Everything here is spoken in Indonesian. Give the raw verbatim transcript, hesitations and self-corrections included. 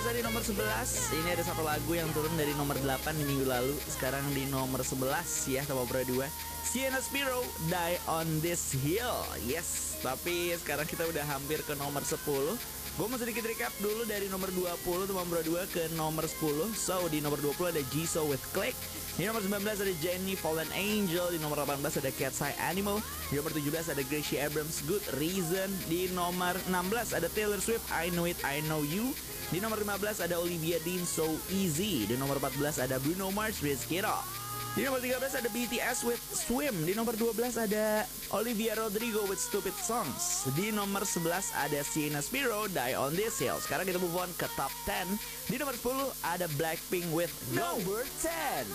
Di nomor sebelas, ini ada satu lagu yang turun dari nomor delapan di minggu lalu. Sekarang di nomor sebelas ya, sama Pro dua. Sienna Spiro, Die on This Hill. Yes, tapi sekarang kita udah hampir ke nomor sepuluh. Gue mau sedikit recap dulu dari nomor dua puluh Teman Pro dua ke nomor sepuluh. So, di nomor dua puluh ada Jisoo with Click. Di nomor sembilan belas ada Jennie Fallen Angel. Di nomor delapan belas ada Cat's Eye Animal. Di nomor tujuh belas ada Gracie Abrams Good Reason. Di nomor enam belas ada Taylor Swift I Know It I Know You. Di nomor lima belas ada Olivia Dean So Easy. Di nomor empat belas ada Bruno Mars Risk It All. Di nomor tiga belas ada B T S with Swim. Di nomor dua belas ada Olivia Rodrigo with Stupid Songs. Di nomor sebelas ada Sienna Spiro Die on This Hill. Sekarang kita move on ke top sepuluh. Di nomor sepuluh ada Blackpink with Number sepuluh.